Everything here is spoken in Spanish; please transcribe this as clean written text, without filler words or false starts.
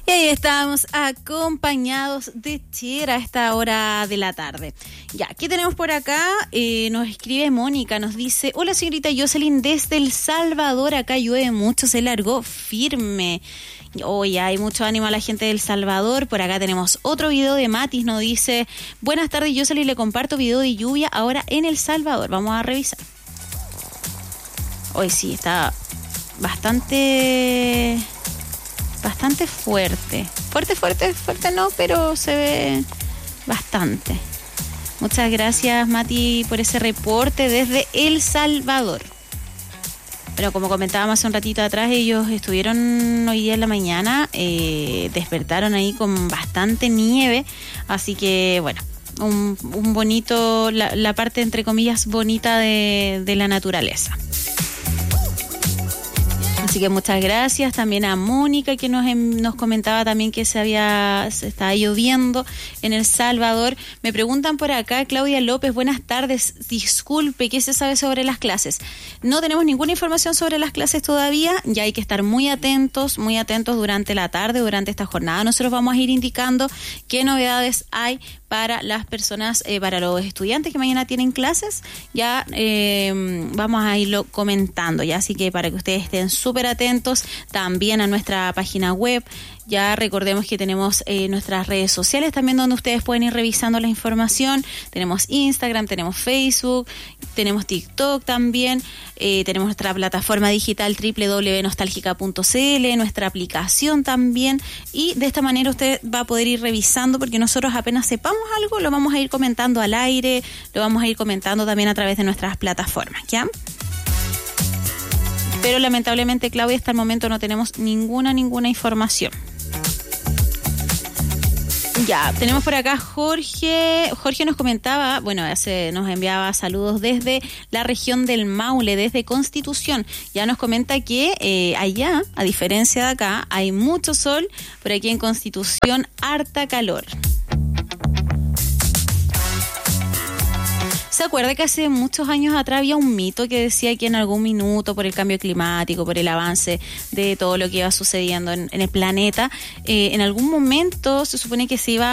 Y ahí estamos acompañados de Cher a esta hora de la tarde. Ya, ¿qué tenemos por acá? Nos escribe Mónica, nos dice: hola señorita Jocelyn, desde El Salvador, acá llueve mucho, se largó firme. Hoy hay mucho ánimo a la gente de El Salvador. Por acá tenemos otro video de Matis, nos dice: buenas tardes Jocelyn, le comparto video de lluvia ahora en El Salvador. Vamos a revisar. Hoy sí, está bastante fuerte. Fuerte no, pero se ve bastante. Muchas gracias, Mati, por ese reporte desde El Salvador. Pero como comentábamos hace un ratito atrás, ellos estuvieron hoy día en la mañana, despertaron ahí con bastante nieve, así que bueno, un bonito, la parte entre comillas bonita de la naturaleza. Así que muchas gracias también a Mónica, que nos comentaba también que se estaba lloviendo en El Salvador. Me preguntan por acá, Claudia López, buenas tardes, disculpe, ¿qué se sabe sobre las clases? No tenemos ninguna información sobre las clases todavía, ya hay que estar muy atentos durante la tarde, durante esta jornada. Nosotros vamos a ir indicando qué novedades hay para las personas, para los estudiantes que mañana tienen clases. Ya vamos a irlo comentando, ya, así que para que ustedes estén súper atentos también a nuestra página web. Ya recordemos que tenemos nuestras redes sociales también, donde ustedes pueden ir revisando la información. Tenemos Instagram, tenemos Facebook, tenemos TikTok también, tenemos nuestra plataforma digital www.nostalgica.cl, nuestra aplicación también, y de esta manera usted va a poder ir revisando, porque nosotros apenas sepamos algo lo vamos a ir comentando al aire, lo vamos a ir comentando también a través de nuestras plataformas, ¿ya? Pero lamentablemente, Claudia, hasta el momento no tenemos ninguna información. Ya, tenemos por acá Jorge nos comentaba, bueno, nos enviaba saludos desde la región del Maule, desde Constitución. Ya nos comenta que allá, a diferencia de acá, hay mucho sol, pero aquí en Constitución harta calor. ¿Se acuerda que hace muchos años atrás había un mito que decía que en algún minuto, por el cambio climático, por el avance de todo lo que iba sucediendo en el planeta, en algún momento se supone que se iba